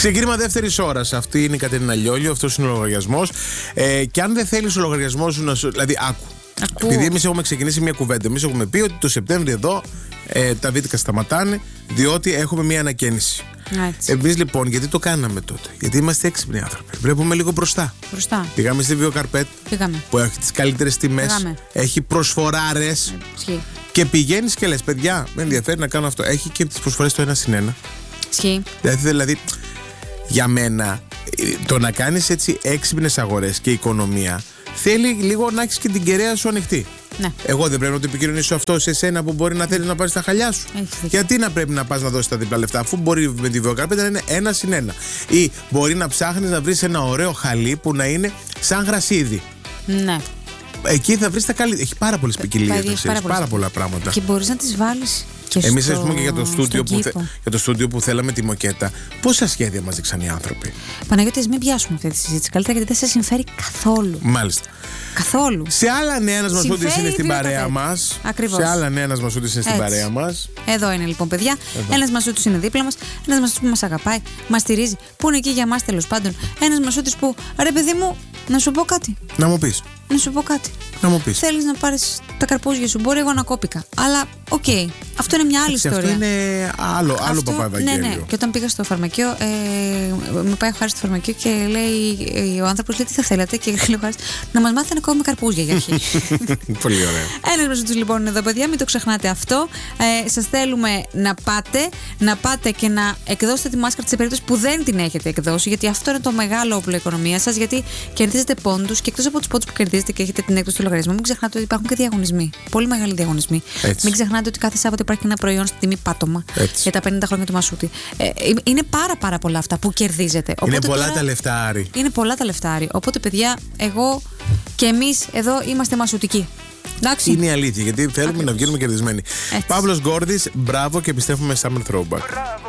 Ξεκίνημα δεύτερης ώρας. Αυτή είναι η Κατερίνα Λιόλιο, αυτός είναι ο λογαριασμός. Και αν δεν θέλεις ο λογαριασμός σου να σου. Δηλαδή, άκου. Επειδή εμείς έχουμε ξεκινήσει μια κουβέντα. Εμείς έχουμε πει ότι το Σεπτέμβριο εδώ τα βίντεκα σταματάνε, διότι έχουμε μια ανακαίνιση. Εμείς λοιπόν, γιατί το κάναμε τότε? Γιατί είμαστε έξυπνοι άνθρωποι. Βλέπουμε λίγο μπροστά. Πήγαμε στη Βιοκαρπέτ, που έχει τις καλύτερες τιμές, έχει προσφοράρες. Και πηγαίνεις και λες, παιδιά, με ενδιαφέρει να κάνω αυτό. Έχει και τις προσφορές το 1+1. Δηλαδή, για μένα, το να κάνεις έτσι έξυπνες αγορές και οικονομία θέλει λίγο να έχεις και την κεραία σου ανοιχτή. Ναι. Εγώ δεν πρέπει να το επικοινωνήσω αυτό σε εσένα που μπορεί να θέλεις να πάρεις τα χαλιά σου? Γιατί να πρέπει να πας να δώσεις τα διπλά λεφτά, αφού μπορεί με τη Βιοκαρπέτ να είναι 1+1? Ή μπορεί να ψάχνεις να βρεις ένα ωραίο χαλί που να είναι σαν γρασίδι. Ναι. Εκεί θα βρεις τα καλύτερα. Έχει πάρα πολλές ποικιλίες, πάρα πολλά πράγματα. Και μπορείς να τις βάλεις. Εμείς, ας πούμε, και για το στούντιο που θέλαμε τη μοκέτα, πόσα σχέδια μας δείξαν οι άνθρωποι. Παναγιώτη, μην πιάσουμε αυτή τη συζήτηση καλύτερα, γιατί δεν σε συμφέρει καθόλου. Μάλιστα. Καθόλου. Σε άλλα νέα, ένας Μασούτης είναι στην παρέα μας. Ακριβώς. Σε άλλα νέα, ένας Μασούτης είναι στην παρέα μας. Εδώ είναι λοιπόν, παιδιά. Ένας Μασούτης είναι δίπλα μας. Ένας Μασούτης που μας αγαπάει, μας στηρίζει, που είναι εκεί για μας τέλος πάντων. Ένας Μασούτης που, ρε παιδί μου, να σου πω κάτι. Να μου πεις. Να σου πω κάτι. Να μου πεις. Θέλεις να πάρεις τα καρπούζια σου? Μπορεί, εγώ να κόπηκα. Αλλά οκ. Αυτό είναι μια άλλη ιστορία. Αυτό είναι άλλο Παπαευαγγέλιο. Ναι. Και όταν πήγα στο φαρμακείο, με πάει ο Χάρης στο φαρμακείο και λέει, ο άνθρωπος λέει, τι θα θέλατε? Και λέει ο Χάρης, να μας μάθει να κόβουμε καρπούζια για αρχή. Πολύ ωραία. Ένας Μασούτης λοιπόν είναι εδώ, παιδιά, μην το ξεχνάτε αυτό. Σας θέλουμε να πάτε και να εκδώσετε τη μάσκαρα σε περίπτωση που δεν την έχετε εκδώσει, γιατί αυτό είναι το μεγάλο όπλο οικονομίας σας, γιατί κερδίζετε πόντους και εκτός από τους πόντους που κερδίζετε και έχετε την έκδοση του λογαριασμού, μην ξεχνάτε ότι υπάρχουν και διαγωνισμοί. Πολύ μεγάλοι διαγωνισμοί. Μην ξεχνάτε ότι κάθε Σάββατο υπάρχει ένα προϊόν στη τιμή πάτωμα για τα 50 χρόνια του Μασούτη. Είναι πάρα πολλά αυτά που κερδίζετε. Είναι πολλά τα λεφτά, Άρη. Είναι πολλά τα λεφτά, Άρη. Οπότε, παιδιά, εγώ και εμείς εδώ είμαστε μασουτικοί. Εντάξει. Είναι η αλήθεια, γιατί θέλουμε να βγαίνουμε κερδισμένοι. Παύλος Γκόρδης, μπράβο, και επιστρέφουμε Summer Throwback.